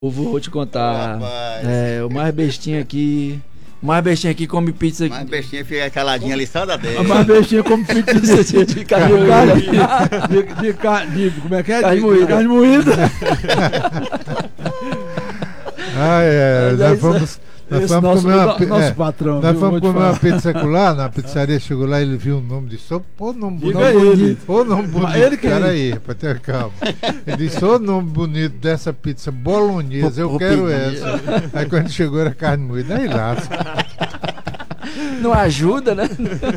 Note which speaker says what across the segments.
Speaker 1: Vou te contar.
Speaker 2: Rapaz.
Speaker 1: O mais bestinho aqui. O mais bestinho aqui come pizza.
Speaker 2: Mas bestinha fica caladinha ali só da dele.
Speaker 3: A mais bestinha come pizza
Speaker 1: de carne
Speaker 3: como é que é?
Speaker 1: Carne moída.
Speaker 3: Carne moída. Nós fomos comer nosso patrão. Nós fomos comer uma pizza lá, na pizzaria, chegou lá, ele viu o nome de sopa. Pô, nome bonito. Pô, nome bonito. Peraí, pra ter calma. Ele disse, ô nome bonito dessa pizza bolonhesa, eu quero essa. Aí quando chegou era carne moída, aí lasca.
Speaker 1: Não ajuda, né?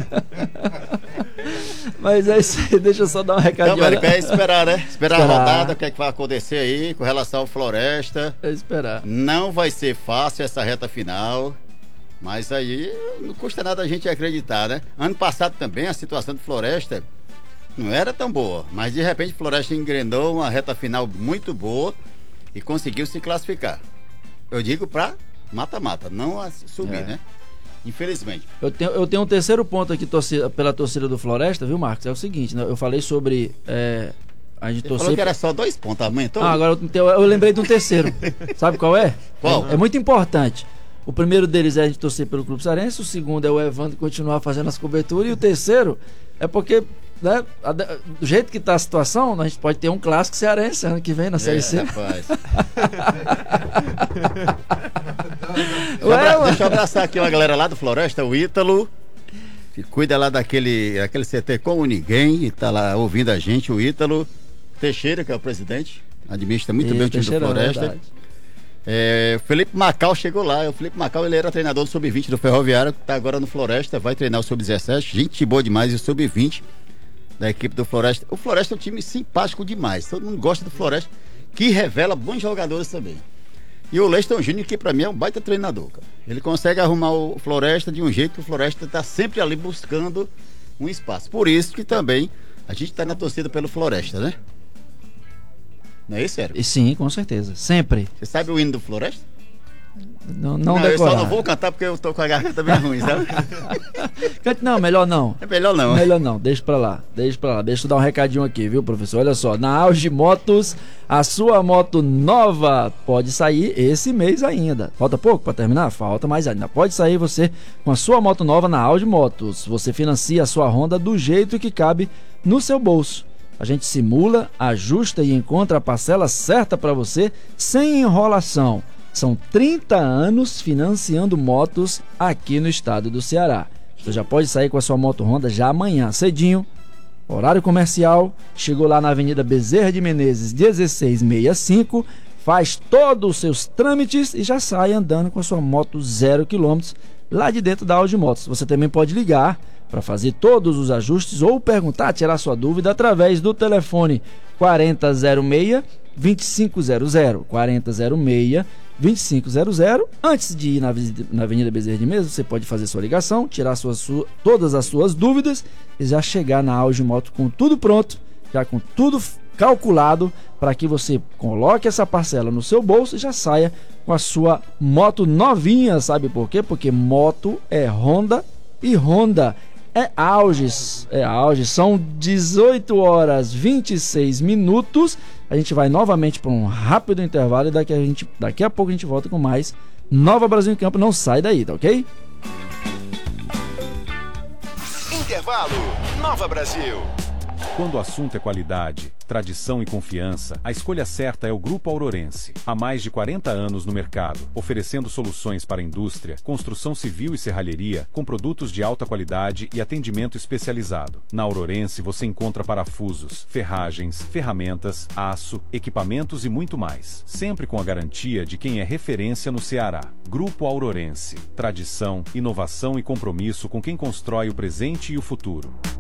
Speaker 1: Mas é isso aí, deixa eu só dar um recadinho.
Speaker 2: Então, América, é esperar, né? Esperar a rodada, o que é que vai acontecer aí com relação ao Floresta.
Speaker 1: É esperar.
Speaker 2: Não vai ser fácil essa reta final, mas aí não custa nada a gente acreditar, né? Ano passado também a situação do Floresta não era tão boa, mas de repente o Floresta engrenou uma reta final muito boa e conseguiu se classificar. Eu digo pra mata-mata, não a subir, né? Infelizmente.
Speaker 1: Eu tenho um terceiro ponto aqui pela torcida do Floresta, viu, Marcos? É o seguinte, né? Eu falei sobre a gente torcer.
Speaker 2: Falou que era só 2 pontos, aumentou?
Speaker 1: Agora eu lembrei de um terceiro. Sabe qual é?
Speaker 2: Qual?
Speaker 1: É muito importante. O primeiro deles é a gente torcer pelo Clube Cearense, o segundo é o Evandro continuar fazendo as coberturas, e o terceiro é porque, né, do jeito que está a situação, a gente pode ter um clássico cearense ano que vem na Série C.
Speaker 2: Rapaz. Deixa eu abraçar aqui uma galera lá do Floresta, o Ítalo, que cuida lá daquele CT como ninguém, e tá lá ouvindo a gente, o Ítalo Teixeira, que é o presidente, administra muito bem o time do Floresta. O Felipe Macau chegou lá. O Felipe Macau, ele era treinador do Sub-20 do Ferroviário, que tá agora no Floresta, vai treinar o Sub-17, gente boa demais, e o Sub-20 da equipe do Floresta. O Floresta é um time simpático demais, todo mundo gosta do Floresta, que revela bons jogadores também. E o Leston Júnior, que pra mim é um baita treinador, cara. Ele consegue arrumar o Floresta de um jeito que o Floresta tá sempre ali buscando um espaço. Por isso que também a gente tá na torcida pelo Floresta, né? Não é isso, Sérgio?
Speaker 1: Sim, com certeza. Sempre.
Speaker 2: Você sabe o hino do Floresta?
Speaker 1: Não
Speaker 2: eu só não vou cantar porque eu tô com a garganta bem ruim, sabe?
Speaker 1: Não, melhor não.
Speaker 2: É melhor não.
Speaker 1: Melhor não, deixa pra lá. Deixa eu dar um recadinho aqui, viu, professor? Olha só, na Auge Motos, a sua moto nova pode sair esse mês ainda. Falta pouco pra terminar? Falta, mas ainda pode sair você com a sua moto nova na Auge Motos. Você financia a sua Honda do jeito que cabe no seu bolso. A gente simula, ajusta e encontra a parcela certa para você sem enrolação. São 30 anos financiando motos aqui no estado do Ceará. Você já pode sair com a sua moto Honda já amanhã, cedinho, horário comercial. Chegou lá na Avenida Bezerra de Menezes, 1665, faz todos os seus trâmites e já sai andando com a sua moto 0 km lá de dentro da Audi Motos. Você também pode ligar para fazer todos os ajustes ou perguntar, tirar sua dúvida através do telefone 4006-2500, 4006-2500. Antes de ir na Avenida Bezerra de Menezes, você pode fazer sua ligação, tirar todas as suas dúvidas e já chegar na Auge Moto com tudo pronto, já com tudo calculado, para que você coloque essa parcela no seu bolso e já saia com a sua moto novinha. Sabe por quê? Porque moto é Honda e Honda é Auge. São 18 horas 26 minutos. A gente vai novamente para um rápido intervalo e daqui a pouco a gente volta com mais Nova Brasil em Campo. Não sai daí, tá ok?
Speaker 4: Intervalo Nova Brasil.
Speaker 5: Quando o assunto é qualidade, tradição e confiança, a escolha certa é o Grupo Aurorense. Há mais de 40 anos no mercado, oferecendo soluções para a indústria, construção civil e serralheria, com produtos de alta qualidade e atendimento especializado. Na Aurorense você encontra parafusos, ferragens, ferramentas, aço, equipamentos e muito mais. Sempre com a garantia de quem é referência no Ceará. Grupo Aurorense. Tradição, inovação e compromisso com quem constrói o presente e o futuro.